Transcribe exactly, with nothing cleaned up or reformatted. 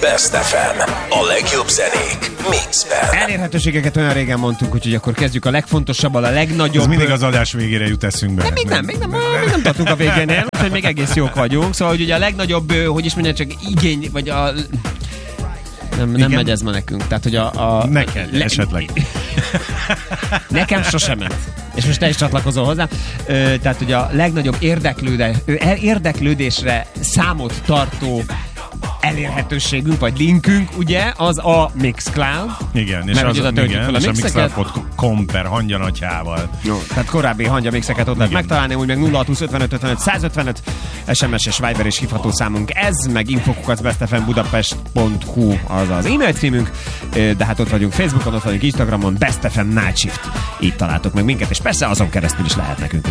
Best ef em. A legjobb zenék mixben. Elérhetőségeket olyan régen mondtuk, úgyhogy akkor kezdjük a legfontosabbal, a legnagyobb... Ez mindig az adás végére jut eszünkbe. De még nem, még nem, még nem tartunk a végénél, úgyhogy még egész jók vagyunk. Szóval, hogy ugye a legnagyobb, hogy is mondjam, csak igény, vagy a... Nem, nem megy ez ma nekünk. Tehát, hogy a... a Neked le... esetleg. Nekem sosem ment. És most te is csatlakozol hozzám. Ö, tehát, hogy a legnagyobb érdeklődés, érdeklődésre számot tartó elérhetőségünk, vagy linkünk, ugye, az a Mixcloud. Igen, és, mert az, oda igen, fel a és a mixeket. mixcloud pont com per hangyanatyával. Jó, tehát korábbi hangya mixeket ott lehet megtalálni, úgy meg nulla hat húsz ötvenöt ötvenöt százötvenöt es em es-es Viber és hívható számunk ez, meg infokukat bestfmbudapest pont hu az az e-mail címünk, de hát ott vagyunk Facebookon, ott vagyunk Instagramon, Best ef em Night Shift. Így találtok meg minket, és persze azon keresztül is lehet nekünk